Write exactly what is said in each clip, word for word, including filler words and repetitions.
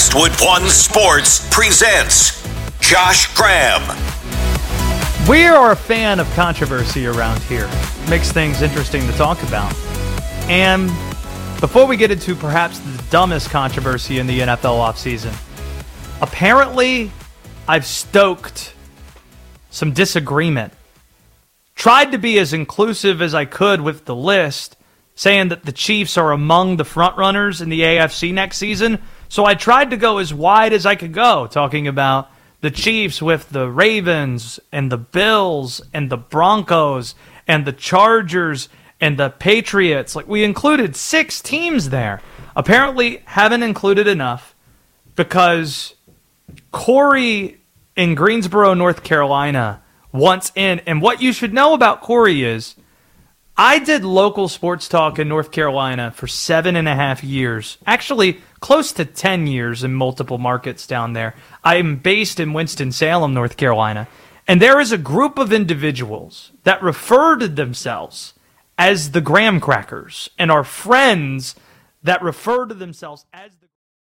Westwood One Sports presents Josh Graham. We are a fan of controversy around here. Makes things interesting to talk about. And before we get into perhaps the dumbest controversy in the N F L offseason, apparently I've stoked some disagreement. Tried to be as inclusive as I could with the list, saying that the Chiefs are among the frontrunners in the A F C next season. So I tried to go as wide as I could go, talking about the Chiefs with the Ravens and the Bills and the Broncos and the Chargers and the Patriots. Like, we included six teams there. Apparently haven't included enough because Corey in Greensboro, North Carolina wants in. And what you should know about Corey is I did local sports talk in North Carolina for seven and a half years. Actually, close to ten years in multiple markets down there. I am based in Winston-Salem, North Carolina. And there is a group of individuals that refer to themselves as the Graham Crackers and are friends that refer to themselves as the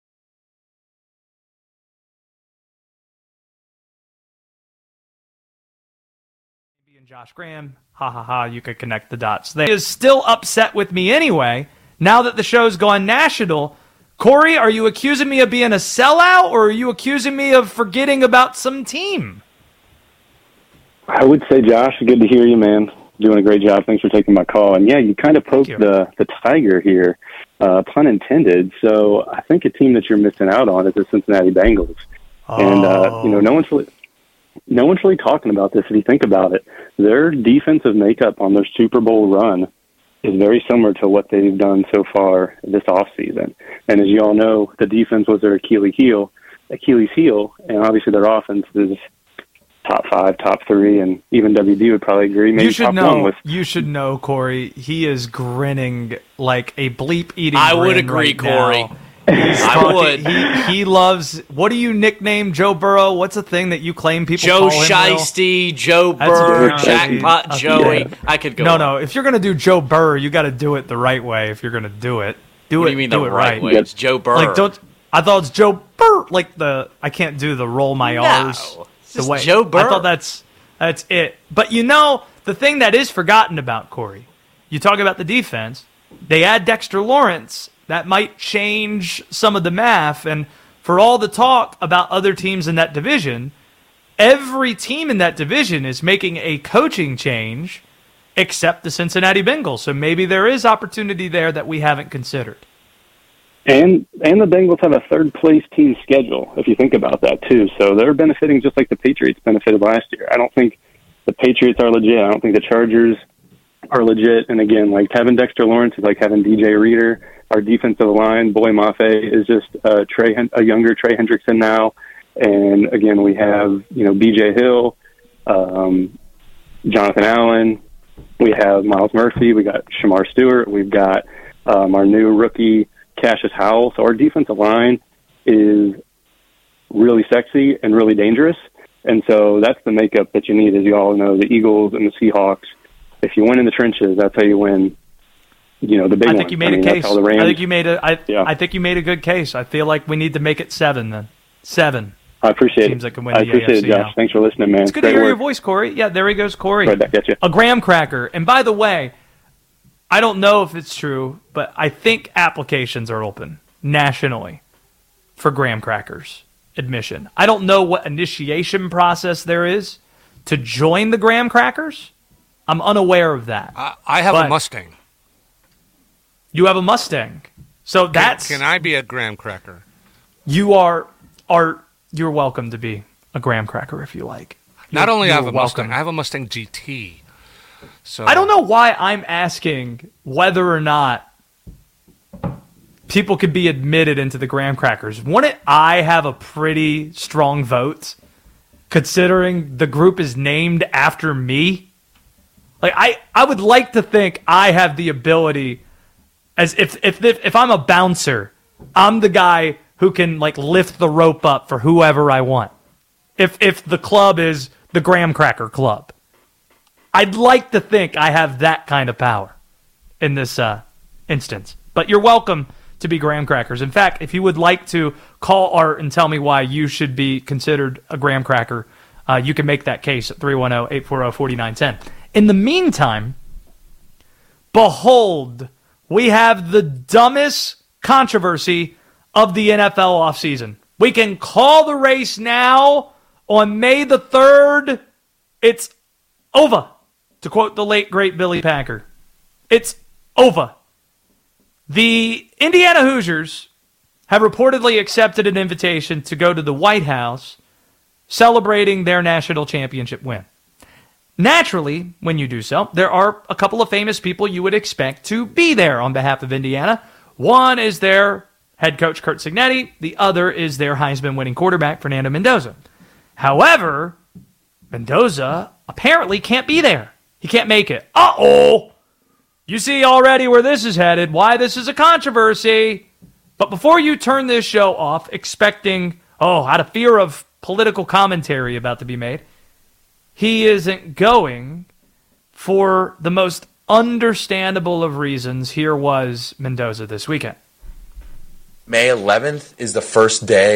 and Josh Graham. Ha ha ha, you could connect the dots. They is still upset with me anyway, now that the show's gone national. Corey, are you accusing me of being a sellout, or are you accusing me of forgetting about some team? I would say, Josh, good to hear you, man. Doing a great job. Thanks for taking my call. And yeah, you kind of poked the, the tiger here, uh, pun intended. So I think a team that you're missing out on is the Cincinnati Bengals. Oh. And, uh, you know, no one's really, no one's really talking about this if you think about it. Their defensive makeup on their Super Bowl run is very similar to what they've done so far this offseason. And as you all know, the defense was their Achilles heel, Achilles heel, and obviously their offense is top five, top three, and even W D would probably agree. Maybe you should top know. One with, you should know, Corey. He is grinning like a bleep eating. I would agree, right Corey. Now. He's I talking, would. He, he loves. What do you nickname Joe Burrow? What's a thing that you claim people Joe call him? Shiesty, Joe That's Burr, a- Jackpot okay. Joey. Yeah. I could go. No, on. no. If you're gonna do Joe Burr, you got to do it the right way. If you're gonna do it, do What it. do you mean do the it right way? Yep. It's Joe Burr. Like, don't. I thought it's Joe Burr. Like the. I can't do the roll my No, R's. it's The just way Joe Burr. I thought that's that's it. But you know, the thing that is forgotten about Corey, you talk about the defense. They add Dexter Lawrence. That might change some of the math. And for all the talk about other teams in that division, every team in that division is making a coaching change except the Cincinnati Bengals. So maybe there is opportunity there that we haven't considered. and and the Bengals have a third place team schedule, if you think about that too. So they're benefiting just like the Patriots benefited last year. I don't think the Patriots are legit. I don't think the Chargers are legit. And again, like having Dexter Lawrence is like having D J Reader. Our defensive line, Boy Mafe, is just uh, Trey, a younger Trey Hendrickson now. And again, we have, you know, B J Hill, um, Jonathan Allen. We have Miles Murphy. We got Shamar Stewart. We've got um, our new rookie, Cassius Howell. So our defensive line is really sexy and really dangerous. And so that's the makeup that you need. As you all know, the Eagles and the Seahawks, if you win in the trenches, that's how you win. You know, the big I think ones. you made I mean, a case. that's how the Rams, I think you made a. I, Yeah. I think you made a good case. I feel like we need to make it seven then. Seven. I appreciate Teams it. that can win I the appreciate A F C it, Josh. now. Thanks for listening, man. It's good Great to hear work. your voice, Corey. Yeah, there he goes, Corey. Right back at you. A graham cracker. And by the way, I don't know if it's true, but I think applications are open nationally for graham crackers admission. I don't know what initiation process there is to join the graham crackers. I'm unaware of that. I, I have But- a Mustang. You have a Mustang. So that's Can I be a graham cracker? you are are you're welcome to be a graham cracker if you like. Not You're- only you're I have a welcome. Mustang, I have a Mustang G T. So I don't know why I'm asking whether or not people could be admitted into the graham crackers. Wouldn't I have a pretty strong vote, considering the group is named after me? Like I, I would like to think I have the ability, as if if if, if I'm a bouncer, I'm the guy who can like lift the rope up for whoever I want. If if the club is the Graham Cracker Club, I'd like to think I have that kind of power in this uh, instance. But you're welcome to be graham crackers. In fact, if you would like to call Art and tell me why you should be considered a graham cracker, uh, you can make that case at three one zero, eight four zero, four nine one zero. In the meantime, behold, we have the dumbest controversy of the N F L offseason. We can call the race now on May the third. It's over, to quote the late, great Billy Packer. It's over. The Indiana Hoosiers have reportedly accepted an invitation to go to the White House celebrating their national championship win. Naturally, when you do so, there are a couple of famous people you would expect to be there on behalf of Indiana. One is their head coach, Curt Cignetti. The other is their Heisman-winning quarterback, Fernando Mendoza. However, Mendoza apparently can't be there. He can't make it. Uh-oh! You see already where this is headed, why this is a controversy. But before you turn this show off, expecting, oh, out of fear of political commentary about to be made, he isn't going for the most understandable of reasons. Here was Mendoza this weekend. May eleventh is the first day